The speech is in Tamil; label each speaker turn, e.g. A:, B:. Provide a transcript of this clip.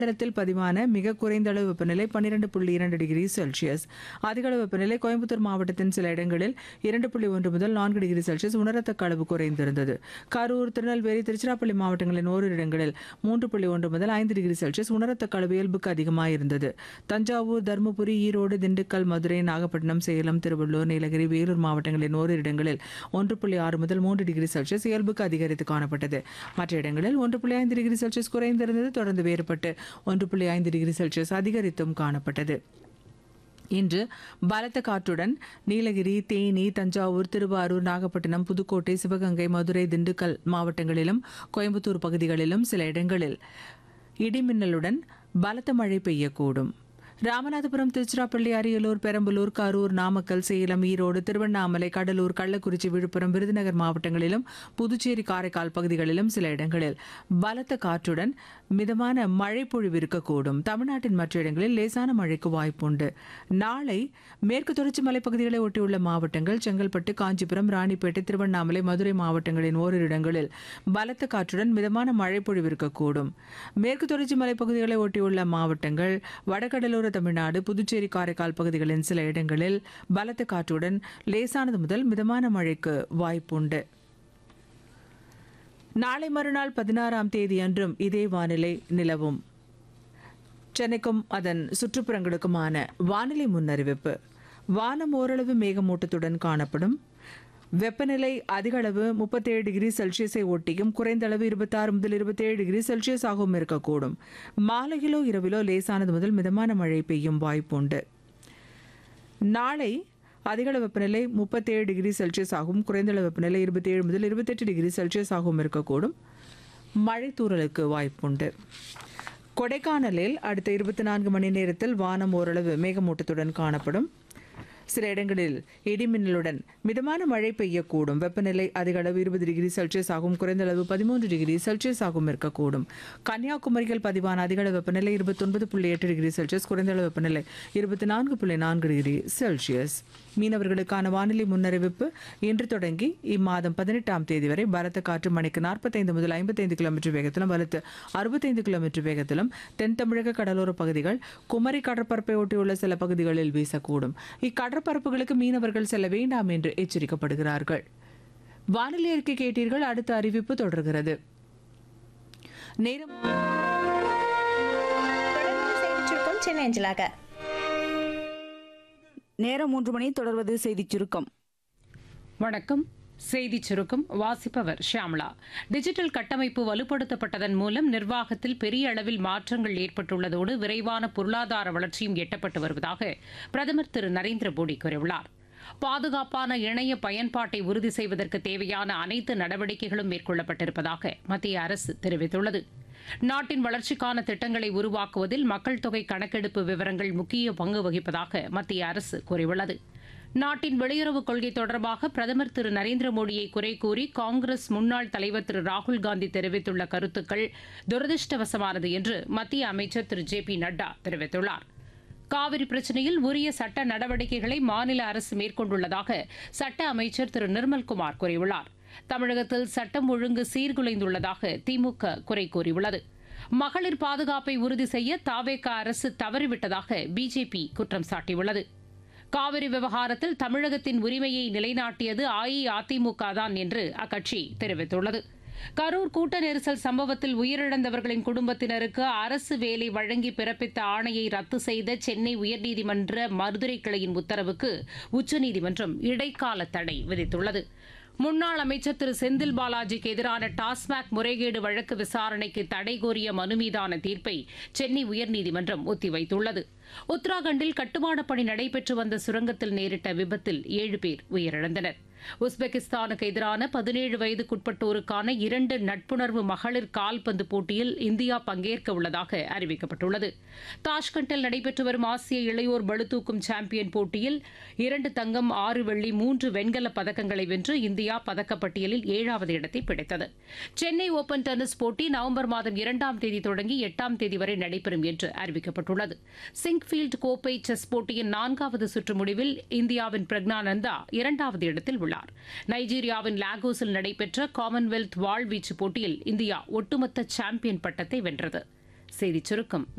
A: மண்டலத்தில் பதிவான மிக குறைந்த அளவு வெப்பநிலை 12.2 டிகிரி செல்சியஸ். அதிக அளவு வெப்பநிலை கோயம்புத்தூர் மாவட்டத்தின் சில இடங்களில் 2.1 முதல் 4 டிகிரி செல்சியஸ் உணரத்தக்க அளவு குறைந்திருந்தது. கரூர், திருநெல்வேலி, திருச்சிராப்பள்ளி மாவட்டங்களின் ஓரிரு இடங்களில் 3.1 முதல் 5 டிகிரி செல்சியஸ் உணரத்தக்க அளவு இயல்புக்கு அதிகமாயிருந்தது. தஞ்சாவூர், தருமபுரி, ஈரோடு, திண்டுக்கல், மதுரை, நாகப்பட்டினம், சேலம், திருவள்ளூர், நீலகிரி, வேலூர் மாவட்டங்களின் ஓரிரு இடங்களில் 1.6 முதல் 3 டிகிரி செல்சியஸ் இயல்புக்கு அதிகரித்து காணப்பட்டது. மற்ற இடங்களில் 1.5 டிகிரி செல்சியஸ் குறைந்திருந்தது. தொடர்ந்து வேறுபட்டு 1.5 டிகிரி செல்சியஸ் அதிகரித்தும் காணப்பட்டது. இன்று பலத்த காற்றுடன் நீலகிரி, தேனி, தஞ்சாவூர், திருவாரூர், நாகப்பட்டினம், புதுக்கோட்டை, சிவகங்கை, மதுரை, திண்டுக்கல் மாவட்டங்களிலும் கோயம்புத்தூர் பகுதிகளிலும் சில இடங்களில் இடிமின்னலுடன் பலத்த மழை பெய்யக்கூடும். ராமநாதபுரம், திருச்சிராப்பள்ளி, அரியலூர், பெரம்பலூர், கரூர், நாமக்கல், சேலம், ஈரோடு, திருவண்ணாமலை, கடலூர், கள்ளக்குறிச்சி, விழுப்புரம், விருதுநகர் மாவட்டங்களிலும் புதுச்சேரி, காரைக்கால் பகுதிகளிலும் சில இடங்களில் பலத்த காற்றுடன் மிதமான மழை பொழிவு இருக்கக்கூடும். தமிழ்நாட்டின் மற்ற இடங்களில் லேசான மழைக்கு வாய்ப்புண்டு. நாளை மேற்கு தொடர்ச்சி மலைப்பகுதிகளை ஒட்டியுள்ள மாவட்டங்கள் செங்கல்பட்டு, காஞ்சிபுரம், ராணிப்பேட்டை, திருவண்ணாமலை, மதுரை மாவட்டங்களின் ஓரிரு இடங்களில் பலத்த காற்றுடன் மிதமான மழை பொழிவு இருக்கக்கூடும். மேற்கு தொடர்ச்சி மலைப்பகுதிகளை ஒட்டியுள்ள மாவட்டங்கள் வடகடலோர தமிழ்நாடு, புதுச்சேரி, காரைக்கால் பகுதிகளின் சில இடங்களில் பலத்த காற்றுடன் லேசானது முதல் மிதமான மழைக்கு வாய்ப்புண்டு. நாளை மறுநாள் 16ஆம் தேதி அன்றும் இதே வானிலை நிலவும். சென்னைக்கும் அதன் சுற்றுப்புறங்களுக்குமான வானிலை முன்னறிவிப்பு. வானம் ஓரளவு மேகமூட்டத்துடன் காணப்படும். வெப்பநிலை அதிக அளவு 37 டிகிரி செல்சியஸை ஒட்டியும் குறைந்த அளவு 26 முதல் 27 டிகிரி செல்சியஸ் ஆகவும் இருக்கக்கூடும். மாலையிலோ இரவிலோ லேசானது முதல் மிதமான மழை பெய்யும் வாய்ப்புண்டு. நாளை அதிகளவு வெப்பநிலை 37 டிகிரி செல்சியஸ் ஆகவும் குறைந்தளவு வெப்பநிலை 27 முதல் 28 டிகிரி செல்சியஸ் ஆகவும் இருக்கக்கூடும். மழை தூறலுக்கு வாய்ப்புண்டு. கொடைக்கானலில் அடுத்த 24 மணி நேரத்தில் வானம் ஓரளவு மேகமூட்டத்துடன் காணப்படும். சில இடங்களில் இடிமின்னலுடன் மிதமான மழை பெய்யக்கூடும். வெப்பநிலை அதிக அளவு 20 டிகிரி செல்சியஸ் ஆகும் குறைந்த அளவு 13 டிகிரி செல்சியஸ் ஆகும் இருக்கக்கூடும். கன்னியாகுமரியில் பதிவான அதிக அளவு வெப்பநிலை 29.8 டிகிரி செல்சியஸ் குறைந்த அளவு வெப்பநிலை 24.4 டிகிரி செல்சியஸ். மீனவர்களுக்கான வானிலை முன்னறிவிப்பு. இன்று தொடங்கி இம்மாதம் 18ஆம் தேதி வரை பலத்த காற்று மணிக்கு 45 முதல் 55 கிலோமீட்டர் வேகத்திலும் வலுத்து 65 கிலோமீட்டர் வேகத்திலும் தென் தமிழக கடலோர பகுதிகள், குமரி கடற்பரப்பை ஒட்டியுள்ள சில பகுதிகளில் வீசக்கூடும். இக்கடற்பரப்புகளுக்கு மீனவர்கள் செல்ல வேண்டாம் என்று எச்சரிக்கப்படுகிறார்கள். வானிலை அறிக்கை கேட்டீர்கள். அடுத்த அறிவிப்பு தொடர்கிறது. நேரம்
B: சென்னை அஞ்சலாக
C: நேரம் 3 மணி. தொடர்வது செய்திச் சுருக்கம்.
D: வணக்கம். செய்திச் சுருக்கம் வாசிப்பவர் ஷியாமளா. டிஜிட்டல் கட்டமைப்பு வலுப்படுத்தப்பட்டதன் மூலம் நிர்வாகத்தில் பெரிய அளவில் மாற்றங்கள் ஏற்பட்டுள்ளதோடு விரைவான பொருளாதார வளர்ச்சியும் எட்டப்பட்டு வருவதாக பிரதமர் திரு நரேந்திர மோடி கூறியுள்ளார். பாதுகாப்பான இணைய பயன்பாட்டை உறுதி செய்வதற்கு தேவையான அனைத்து நடவடிக்கைகளும் மேற்கொள்ளப்பட்டிருப்பதாக மத்திய அரசு தெரிவித்துள்ளது. நாட்டின் வளர்ச்சிக்கான திட்டங்களை உருவாக்குவதில் மக்கள் தொகை கணக்கெடுப்பு விவரங்கள் முக்கிய பங்கு வகிப்பதாக மத்திய அரசு கூறியுள்ளது. நாட்டின் வெளியுறவுக் கொள்கை தொடர்பாக பிரதமர் திரு நரேந்திர மோடியை குறை கூறி காங்கிரஸ் முன்னாள் தலைவர் திரு ராகுல்காந்தி தெரிவித்துள்ள கருத்துக்கள் துரதிருஷ்டவசமானது என்று மத்திய அமைச்சர் திரு ஜே.பி. நட்டா தெரிவித்துள்ளார். காவிரி பிரச்சினையில் உரிய சட்ட நடவடிக்கைகளை மாநில அரசு மேற்கொண்டுள்ளதாக சட்ட அமைச்சர் திரு நிர்மல்குமார் கூறியுள்ளார். தமிழகத்தில் சட்டம் ஒழுங்கு சீர்குலைந்துள்ளதாக திமுக குறை கூறியுள்ளது. மகளிர் பாதுகாப்பை உறுதி செய்ய தாவேக அரசு தவறிவிட்டதாக பிஜேபி குற்றம் சாட்டியுள்ளது. காவிரி விவகாரத்தில் தமிழகத்தின் உரிமையை நிலைநாட்டியது அஇஅதிமுக தான் என்று அக்கட்சி தெரிவித்துள்ளது. கரூர் கூட்ட நெரிசல் சம்பவத்தில் உயிரிழந்தவர்களின் குடும்பத்தினருக்கு அரசு வேலை வழங்கி பிறப்பித்த ஆணையை ரத்து செய்த சென்னை உயர்நீதிமன்ற மதுரை கிளையின் உத்தரவுக்கு உச்சநீதிமன்றம் இடைக்கால தடை விதித்துள்ளது. முன்னாள் அமைச்சர் திரு செந்தில் பாலாஜிக்கு எதிரான டாஸ்மாக் முறைகேடு வழக்கு விசாரணைக்கு தடை கோரிய மனு மீதான தீர்ப்பை சென்னை உயர்நீதிமன்றம் ஒத்திவைத்துள்ளது. உத்தராகண்டில் கட்டுமானப் பணி நடைபெற்று வந்த சுரங்கத்தில் நேரிட்ட விபத்தில் 7 பேர் உயிரிழந்தனர். உஸ்பெகிஸ்தானுக்கு எதிரான 17 வயதுக்குட்பட்டோருக்கான 2 நட்புணர்வு மகளிர் கால்பந்து போட்டியில் இந்தியா பங்கேற்க உள்ளதாக அறிவிக்கப்பட்டுள்ளது. தாஷ்கண்டில் நடைபெற்று வரும் ஆசிய இளையோர் பளுதூக்கும் சாம்பியன் போட்டியில் 2 தங்கம், 6 வெள்ளி, 3 வெண்கலப் பதக்கங்களை வென்று இந்தியா பதக்கப்பட்டியலில் 7வது இடத்தை பிடித்தது. சென்னை ஓபன் டென்னிஸ் போட்டி நவம்பர் மாதம் 2ஆம் தேதி தொடங்கி 8ஆம் தேதி வரை நடைபெறும் என்று அறிவிக்கப்பட்டுள்ளது. சிங்க்ஃபீல்டு கோப்பை செஸ் போட்டியின் 4வது சுற்று முடிவில் இந்தியாவின் பிரக்னானந்தா 2வது இடத்தில் உள்ளார். நைஜீரியாவின் லாகோஸில் நடைபெற்ற காமன்வெல்த் வாழ்வீச்சு போட்டியில் இந்தியா ஒட்டுமொத்த சாம்பியன் பட்டத்தை வென்றது. செய்திச் சுருக்கம்